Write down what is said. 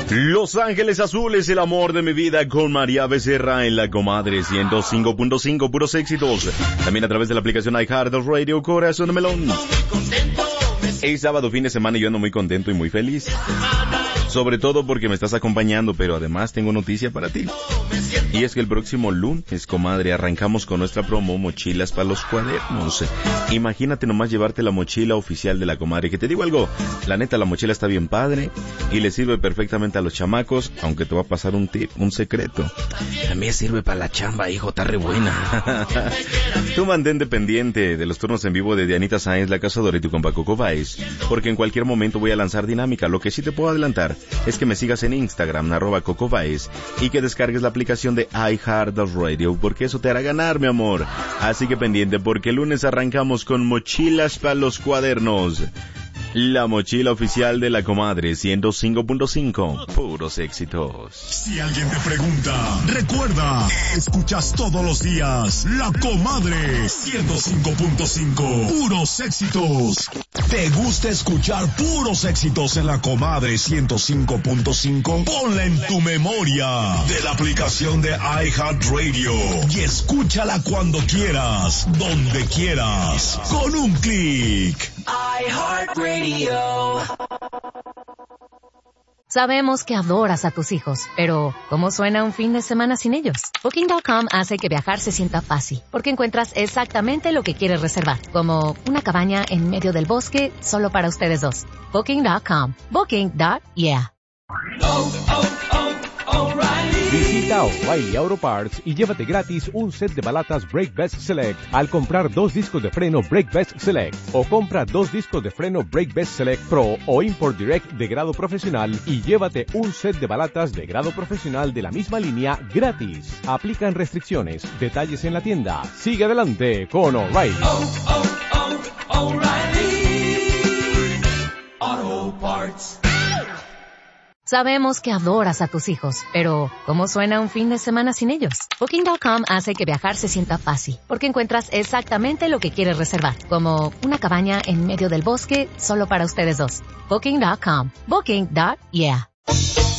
Los Ángeles Azules, el amor de mi vida, con María Becerra en La Comadre 105.5, puros éxitos. También a través de la aplicación iHeartRadio, Corazón de Melón. El sábado, fin de semana, yo ando muy contento y muy feliz. Sobre todo porque me estás acompañando, pero además tengo noticia para ti. Y es que el próximo lunes, comadre, arrancamos con nuestra promo Mochilas para los Cuadernos. Imagínate nomás llevarte la mochila oficial de La Comadre. Que te digo algo, la neta, la mochila está bien padre y le sirve perfectamente a los chamacos, aunque te va a pasar un tip, un secreto. También sirve para la chamba, hijo, está re buena. Tú mantente pendiente de los turnos en vivo de Dianita Sáenz, La Cazadora y tu compa Coco Baez, porque en cualquier momento voy a lanzar dinámica. Lo que sí te puedo adelantar es que me sigas en Instagram, @Coco Baez, y que descargues la aplicación de iHeartRadio, porque eso te hará ganar, mi amor. Así que pendiente, porque el lunes arrancamos con Mochilas para los Cuadernos. La mochila oficial de La Comadre 105.5, puros éxitos. Si alguien te pregunta, recuerda, escuchas todos los días La Comadre 105.5, puros éxitos. ¿Te gusta escuchar puros éxitos en La Comadre 105.5? Ponla en tu memoria de la aplicación de iHeartRadio y escúchala cuando quieras, donde quieras, con un clic. iHeartRadio. Sabemos que adoras a tus hijos, pero ¿cómo suena un fin de semana sin ellos? Booking.com hace que viajar se sienta fácil, porque encuentras exactamente lo que quieres reservar, como una cabaña en medio del bosque solo para ustedes dos. Booking.com. Booking.yeah. Visita O'Reilly Auto Parts y llévate gratis un set de balatas Brake Best Select al comprar 2 discos de freno Brake Best Select, o compra 2 discos de freno Brake Best Select Pro o Import Direct de grado profesional y llévate un set de balatas de grado profesional de la misma línea gratis. Aplican restricciones. Detalles en la tienda. Sigue adelante con O'Reilly. O'Reilly Auto Parts. Sabemos que adoras a tus hijos, pero ¿cómo suena un fin de semana sin ellos? Booking.com hace que viajar se sienta fácil, porque encuentras exactamente lo que quieres reservar, como una cabaña en medio del bosque solo para ustedes dos. Booking.com. Booking.yeah.